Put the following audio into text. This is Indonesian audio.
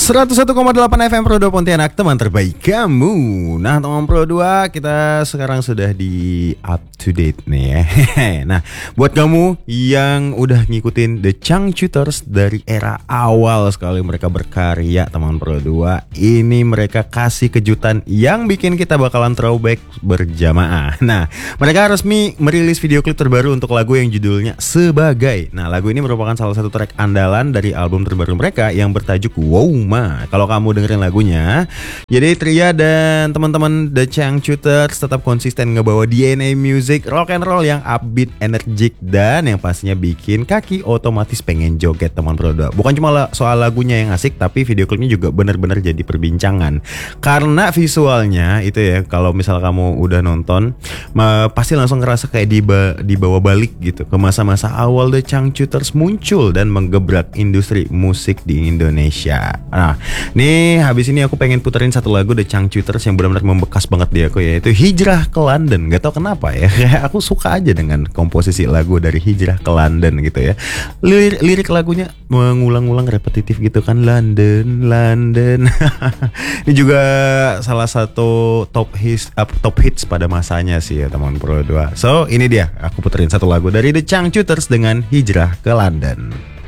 101,8 FM Pro 2 Pontianak, teman terbaik kamu. Nah, teman Pro 2, kita sekarang sudah di up to date nih ya. Nah, buat kamu yang udah ngikutin The Changcuters dari era awal sekali mereka berkarya, teman Pro 2, ini mereka kasih kejutan yang bikin kita bakalan throwback berjamaah. Nah, mereka resmi merilis video klip terbaru untuk lagu yang judulnya Sebagai. Nah, lagu ini merupakan salah satu track andalan dari album terbaru mereka yang bertajuk Wouma. Kalau kamu dengerin lagunya, jadi Tria dan teman-teman The Changcuters tetap konsisten ngebawa DNA music rock and roll yang upbeat, energik, dan yang pastinya bikin kaki otomatis pengen joget, teman Pro 2. Bukan cuma soal lagunya yang asik, tapi video klipnya juga benar-benar jadi perbincangan. Karena visualnya itu ya, kalau misal kamu udah nonton, pasti langsung ngerasa kayak dibawa balik gitu ke masa-masa awal The Changcuters muncul dan menggebrak industri musik di Indonesia. Nah, nih habis ini aku pengen puterin satu lagu The Changcuters yang benar-benar membekas banget di aku, yaitu Hijrah ke London. Gak tau kenapa ya, aku suka aja dengan komposisi lagu dari Hijrah ke London gitu ya. Lirik lagunya mengulang-ulang repetitif gitu kan, London, London. Ini juga salah satu top hits pada masanya sih ya, teman Pro 2. So, ini dia, aku puterin satu lagu dari The Changcuters dengan Hijrah ke London.